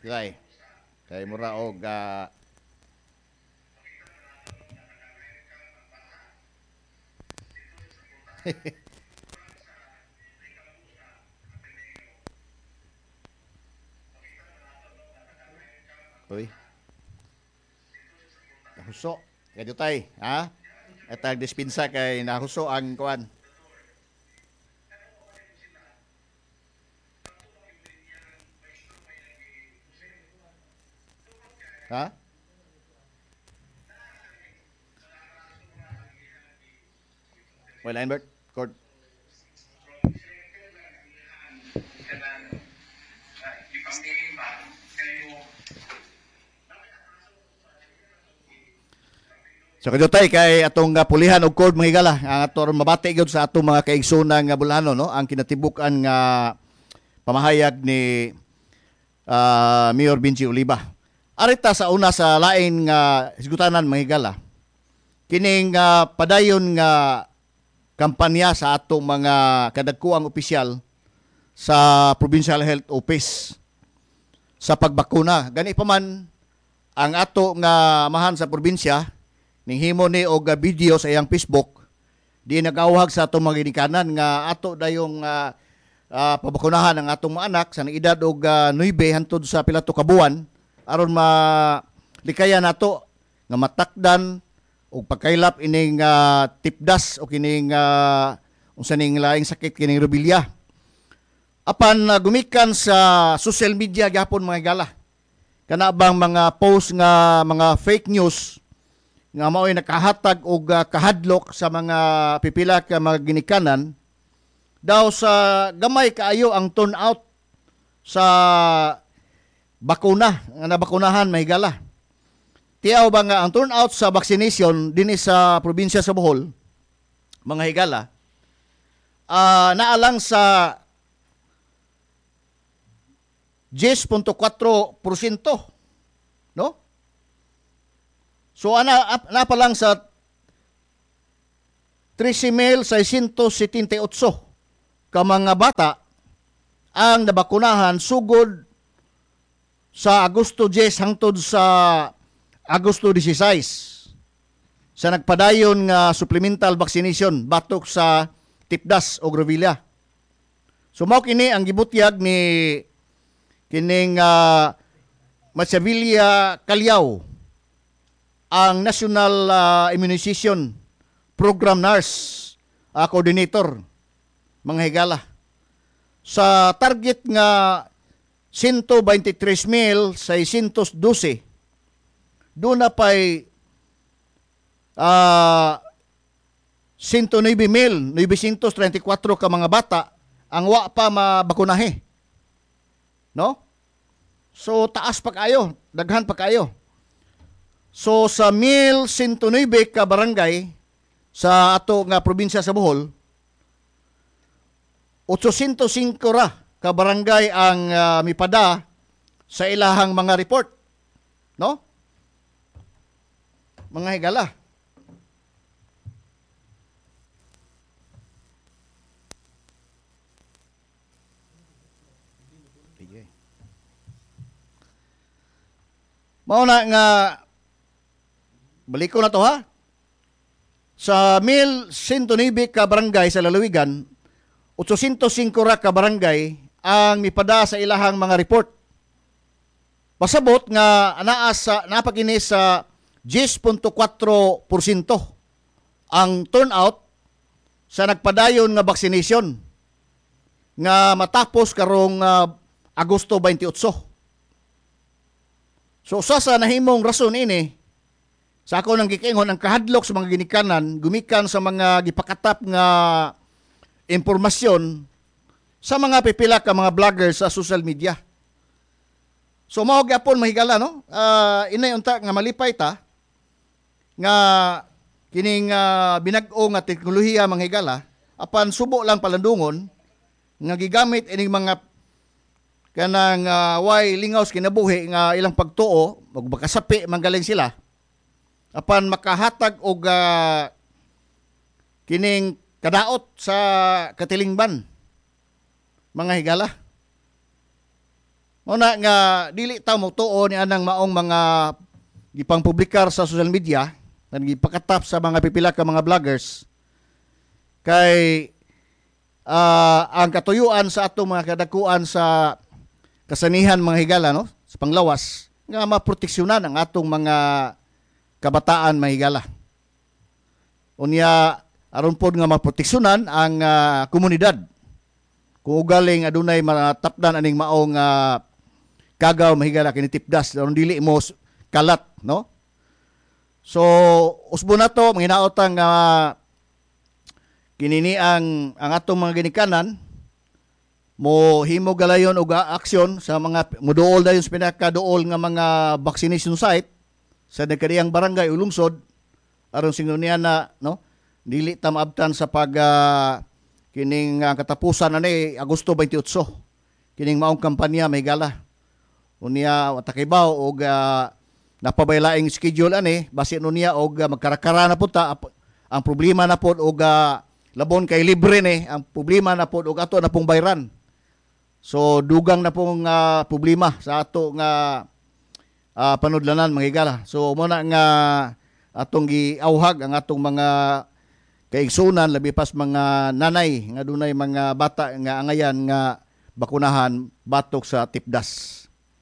Kay kay mura og uy, nahuso. Kay tay, ha? At ang dispensa kay nahuso ang kuan. Ha? Wala Albert. Court. So kadyo tay kay atong pulihan og court mga higala ang ato mabati gyud sa atong mga kaigsunan nga bulano no ang kinatibuk-an nga pamahayag ni Mayor Benji Oliva. Arita sa una sa lain nga hisgutanan mga higala. Kining padayon nga kampanya sa atong mga kadagkuang opisyal sa Provincial Health Office sa pagbakuna. Gani pa man ang ato nga mahan sa probinsya ning himo ni og video sa iyang Facebook di nagawhag sa atong mga ginikanan nga ato dayong pabakunahan ang atong mga anak sa edad og 9 hantod sa pila to ka buwan aron malikayan nato nga matakdan og pagkailap ining tipdas o kining unsa ning laing sakit kining rubilya. Apan gumikan sa social media gyapon mga gala. Kana bang mga post nga mga fake news nga mao'y nakahatag og kahadlok sa mga pipila ka mga ginikanan daw sa gamay kaayo ang turnout sa bakuna nga nabakunahan may higala. Tiyaw ba nga ang turnout sa vaccination dinhi sa probinsya sa Bohol mga higala naalang sa 10.4%, no? So ana pa lang sa 13,678 ka mga bata ang nabakunahan sugod sa Agosto 10 hangtod sa Agosto 16 sa nagpadayon nga supplemental vaccination batok sa tipdas o Grovilla. So mao kini ang gibutyag ni kining Machiavellia Calyaw ang National Immunization Program Nurse Coordinator mga higala sa target nga 123,612 doon na pa'y 109,934 ka mga bata ang wa pa mabakunahe, no? So taas pa kayo, daghan pa kayo. So sa 1,109 ka barangay sa ato nga probinsya sa Bohol, 805 ra ka barangay ang mipada sa ilahang mga report, no? Mga higala. Mao na nga balik ko na to ha. Sa 1,109 ka barangay sa lalawigan, 805 ra ka barangay ang mipada sa ilahang mga report. Pasabot nga napakini sa 10.4% ang turnout sa nagpadayon nga vaccination nga matapos karong Agosto 28. So sa nahimong rason ini sa ako nang gikingon ang kahadlok sa mga ginikanan gumikan sa mga gipakatap nga impormasyon sa mga pipila ka mga vloggers sa social media. So mao gyapon mahigala no. Inay unta nga malipay ta nga kining binag-o nga teknolohiya mga higala apan subo lang palandungon nga gigamit ining mga kanang way lingaws kinabuhi nga ilang pagtuo ug makasapi manggaling sila apan makahatag og kining kadaot sa katilingban mga higala. Muna nga dili ta mo tuo ni anang maong mga gipangpublikar sa social media na gipakatap sa mga pipila ka mga vloggers kay ang katuyuan sa atong mga kadakuan sa kasanihan mga higala no sa panglawas nga maproteksyonan ang atong mga kabataan mga higala. Unya aron pod nga maproteksyonan ang komunidad. Kung ugaling adunay matapdan aning maong kagaw mahigala kini tipdas aron dili mo kalat no. So usbo na to manginaotang kinini ang atong mga ginikanan mo himo galayon og aksyon sa mga moduol dayon sa pinakaduol nga mga vaccination site sa nagkadiyang barangay o lungsod aron singunian na no dili ta maabtan sa pag kining katapusan ani Agosto 28 kining maong kampanya mahigala. Unya watakibaw og napabaylaing schedule ani basin unya og magkarakara na pud ta ang problema na pud og labon kay libre ni ang problema na pud og ato na pong bayran. So dugang na pong problema sa ato nga panudlanan mga higala. So mo na nga atong giawhag ang atong mga kaigsunan labi pas mga nanay nga dunay mga bata nga angayan nga bakunahan batok sa tipdas.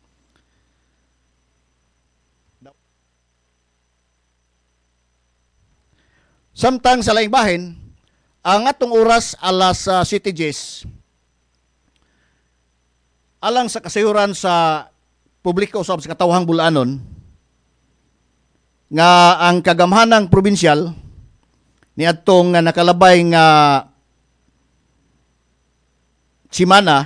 Samtang sa laing bahin, ang atong oras alas CTGs, alang sa kasayuran sa publiko usab sa katawhang bulanon, nga ang kagamhanang probinsyal ni atong nakalabay nga simana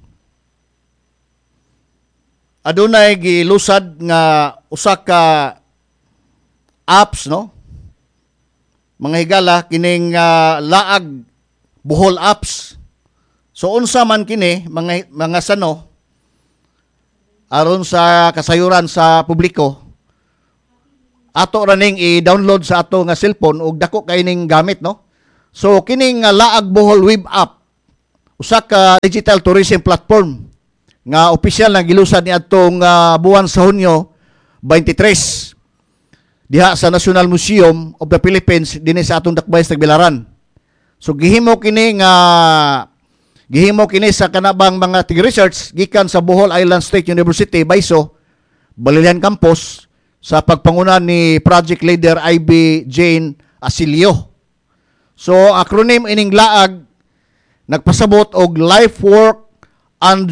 adunay gilusad nga usa ka apps no mga higala kining laag buhol apps. So unsa man kini mga sano aron sa kasayuran sa publiko ato ra ning i-download sa ato nga cellphone ug dako kay ning gamit no. So kining laag buhol web app usa ka digital tourism platform nga opisyal na gilusad ni atong buwan sa Hunyo 23 diha sa National Museum of the Philippines dinhi sa atong Dakbayan sa Tagbilaran. So gihimo kini sa kanabang mga tig-research gikan sa Bohol Island State University Baiso Balilihan Campus sa pagpanguna ni project leader IB Jane Asilio. So acronym ining laag nagpasabot og life work and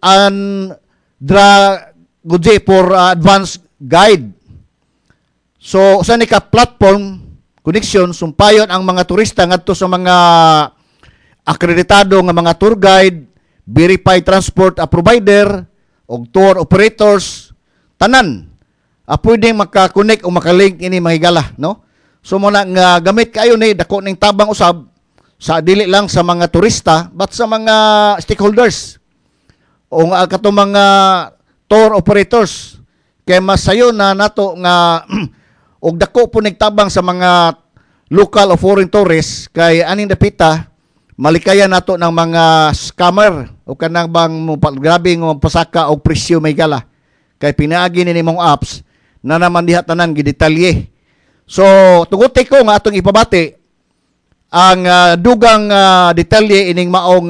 for advanced guide. So usa ni ka platform connection sumpayon ang mga turista ngadto sa mga akreditado nga mga tour guide, verified transport provider og tour operators tanan. Pwedeng maka-connect o makalink ini mahigala no. So mo na nga gamit kayo ni dako ning tabang usab sa dili lang sa mga turista but sa mga stakeholders o nga katong mga tour operators kay masayo na nato nga og dako po nagtabang sa mga local o foreign tourists kay aning dapita malikayan nato ng mga scammer o kanang bang grabe nga pasaka og presyo may gala kay pinaagi ni mong apps na naman diha tanan gidetalye. So tuguti ko nga atong ipabati ang dugang detalye ining maong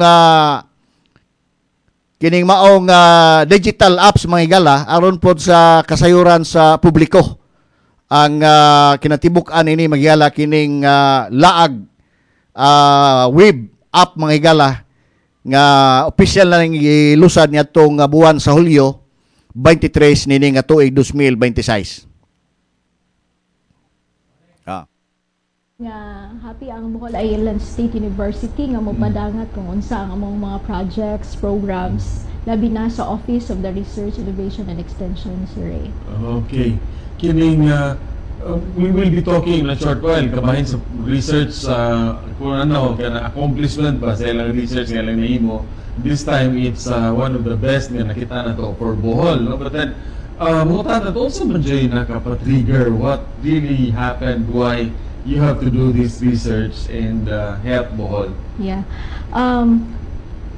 kining maong digital apps mga higala aron pod sa kasayuran sa publiko. Ang kinatibuk-an ini magyala kining laag web app mga higala nga opisyal na ning ilusad niadtong buwan sa Hulyo 23 nini nga tuig 2026. Nga happy ang Bohol Island State University nga mopadangat kung unsa ang among mga projects, programs labi na sa Office of the Research, Innovation and Extension Survey. Okay. Kining we will be talking in a short while kabahin sa research kung ano kana accomplishment ba sa ilang research nga lang nahimo. This time it's one of the best nga nakita na to for Bohol, no? But then mutan at also manjay nakapatrigger what really happened, why you have to do this research and help Bohol. Yeah.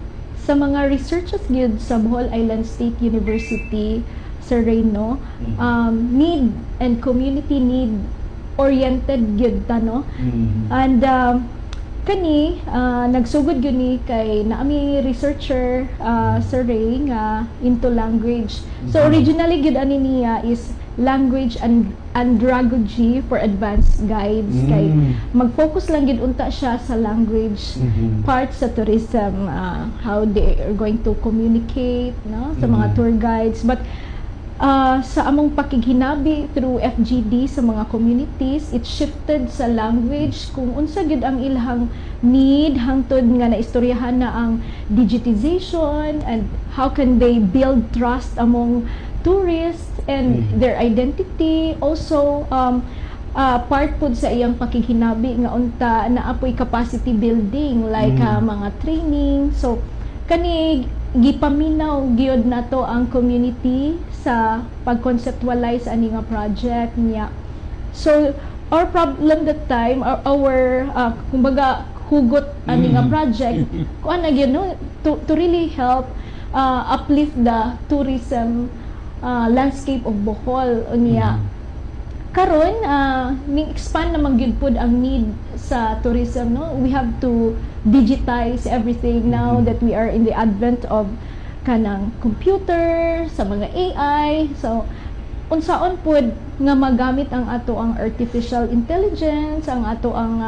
sa mga researchers gyud sa Bohol Island State University sa Reno, need and community need oriented gyud ta, no? And kani nagsugod gyud ni kay naami researcher sa Ray nga into language. So originally gyud ani niya is language and andragogy for advanced guides, kay mag-focus lang gyud unta siya sa language part sa tourism, how they are going to communicate, no, sa mga tour guides. But sa among pakighinabi through FGD sa mga communities, it shifted sa language kung unsa gyud ang ilhang need hangtod nga naistoryahan na ang digitization and how can they build trust among tourists and their identity. Also part pud sa iyang pakighinabi nga unta na apoy capacity building like mga training. So kani gipaminaw gyud nato ang community sa pag-conceptualize ani nga project niya. So our problem that time, our kumbaga hugot ani nga project kuan na gyud, no, to really help uplift the tourism landscape of Bohol niya. Karon ning expand naman gyud pud ang need sa tourism, no. We have to digitize everything now that we are in the advent of kanang computer, sa mga AI. So unsaon pud nga magamit ang ato ang artificial intelligence, ang ato ang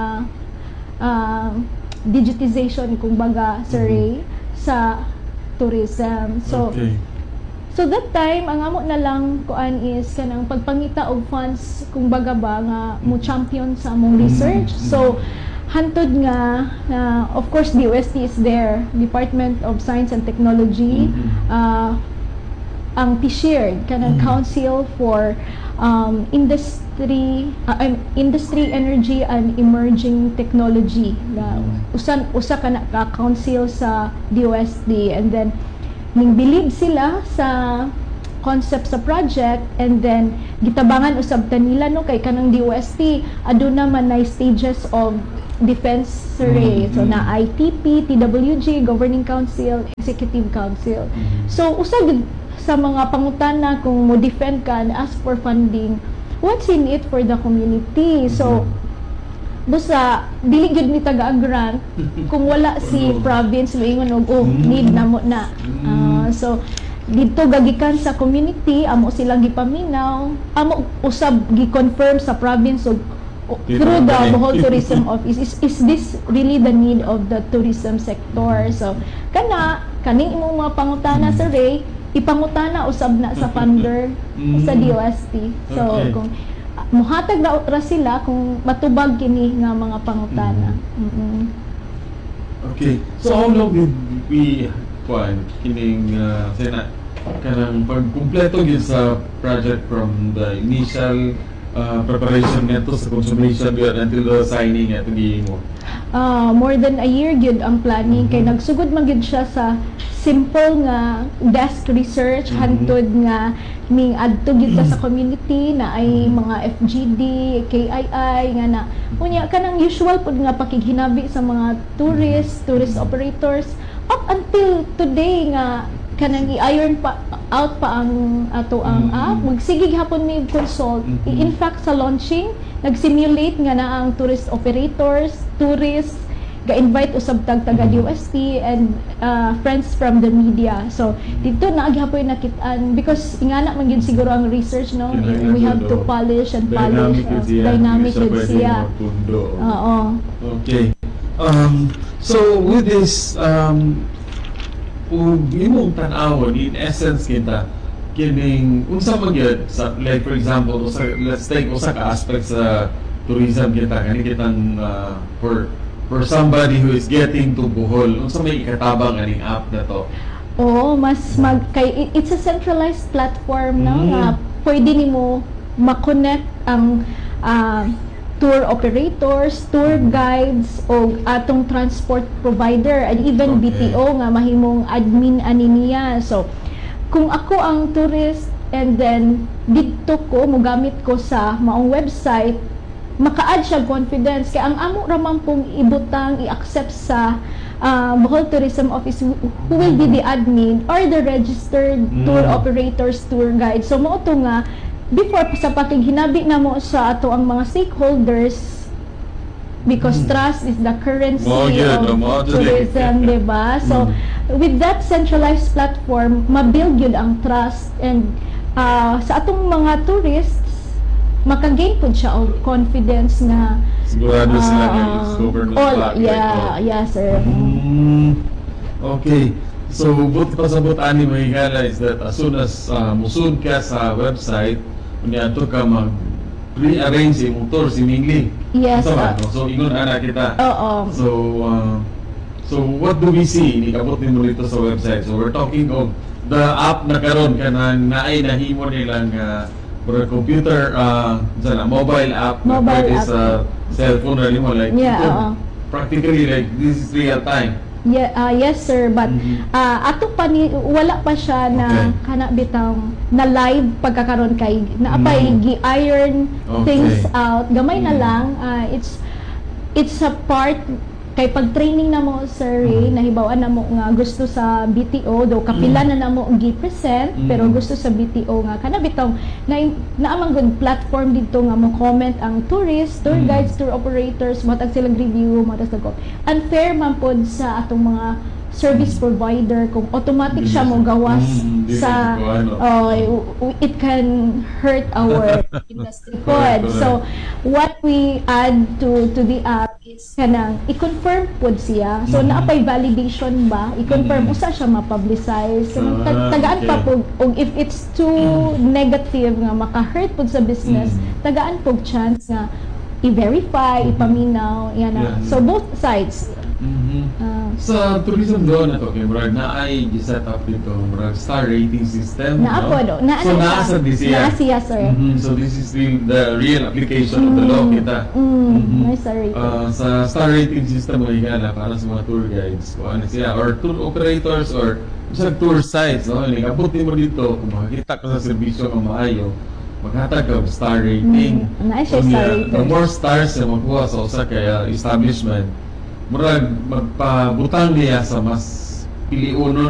digitization kumbaga sa Ray sa tourism. So So that time, ang amo na lang kuan is kanang pagpangita og funds kung baga ba nga mo champion sa among research. So hantod nga of course DOST is there, Department of Science and Technology, ang PSHEARD kanang Council for Industry, Energy and Emerging Technology. Usa ka na ka council sa DOST, and then ning believe sila sa concept sa project, and then gitabangan usab ta nila, no, kay kanang DOST aduna man na stages of defense survey. So na ITP, TWG, Governing Council, Executive Council. So usag sa mga pangutana kung mo defend ka and ask for funding, what's in it for the community? So busa dili gyud ni taga-grant kung wala si province moingon og need na mo na. So dito gagikan sa community, amo sila gipaminaw, amo usab gi-confirm sa province og through the Bohol Tourism Office, is this really the need of the tourism sector? So kaning imong mga pangutana sa Ray, ipangutana usab na sa funder sa DOST. So kung muhatag ra sila kung matubag kini nga mga pangutana. Okay. So how long did we kining kanang pagkumpleto gyud sa project from the initial preparation nito sa consummation until the signing at mo? More than a year gyud ang planning, kay nagsugod man gyud siya sa simple nga desk research hantod nga ning adto gyud ta sa community na ay mga FGD, KII nga na unya kanang usual pud nga pakighinabi sa mga tourist operators up until today nga kanang i-iron pa out pa ang ato ang app. Magsigig hapon may consult. In fact sa launching nag-simulate nga na ang tourist operators, tourists ga-invite usab tag taga DOST and friends from the media. So dito na agihapon nakitaan because ingana man gyud siguro ang research, no, we have to polish and polish dynamic with siya. Oo. Okay. So with this imong tan-awon in essence kita kining unsa man gyud sa, like for example let's take usa ka aspect sa tourism kita kani kitang for somebody who is getting to Bohol, unsa may ikatabang aning app na to? Oo, mas kay it's a centralized platform, no, nga pwede nimo ma-connect ang tour operators, tour guides o atong transport provider and even BTO nga mahimong admin ani niya. So kung ako ang tourist and then dito ko mogamit ko sa maong website, maka-add siya confidence kay ang amo raman pong ibutang i-accept sa Bohol Tourism Office who will be the admin or the registered tour operators, tour guide. So mo to nga before sa pakighinabi na mo sa ato ang mga stakeholders, because trust is the currency of tourism, diba? So with that centralized platform, mabuild yun ang trust, and sa atong mga tourists makagain po siya og confidence na sigurado sila na it's government flag. Yeah, sir. Okay. So, but pasabot ani mo higala is that as soon as musud ka sa website, unya to ka mag pre-arrange imong tour si Mingling. Yes. So, ingon ana kita. Oo. So what do we see? Nikabot nimo dito sa website. So, we're talking of the app na karon kanang naay nahimo nilang for a computer, mobile app, Mobile app. sa cellphone rin mo, like, practically, like, this is real time. Yeah, yes sir, but ato pa ni wala pa siya na kana bitang na live pagkakaron kay naapay gi-iron things out, gamay na lang. It's a part kay pag-training na mo sir, nahibawan na mo nga gusto sa BTO do kapila na mo gi-present, pero gusto sa BTO nga kana bitaw naamang good platform dito nga mo comment ang tourists, tour guides, tour operators, matag silang review, matag sa unfair man pod sa atong mga service provider kung automatic siya mo gawas sa it can hurt our industry pod. So what we add to the app is kanang i-confirm pod siya, so naapay validation ba, i-confirm usa siya ma-publicize, so tagaan pa pod, og if it's too negative nga maka-hurt pod sa business, tagaan pod chance nga i-verify, ipaminaw, yan na. So both sides. Sa tourism doon na to, kay Brad, na ay set up dito, Brad, star rating system. Naapo, So naasa di siya. Naasiya, sir. So this is the real application of the law kita. Sorry. Sa star rating system mo higala para sa mga tour guides, kung ano siya, or tour operators, or sa tour sites, no? Kabuti mo dito, kung makakita ka sa serbisyo ng maayo, maghatag ka star rating. The more stars na magkuha sa usa kaya establishment, murag magpabutang niya sa mas piliunon